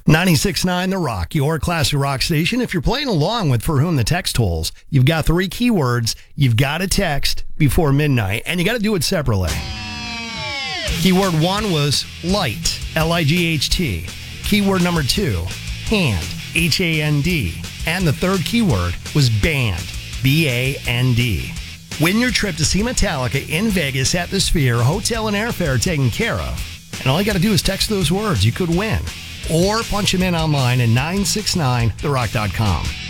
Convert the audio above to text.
96.9 The Rock, your classic rock station. If you're playing along with For Whom the Text Tolls, you've got 3 keywords. You've got to text before midnight, and you got to do it separately. Keyword 1 was light, L-I-G-H-T. Keyword number 2, hand, H-A-N-D. And the third keyword was band, B-A-N-D. Win your trip to see Metallica in Vegas at the Sphere, hotel and airfare taken care of. And all you got to do is text those words. You could win. Or punch them in online at 969therock.com.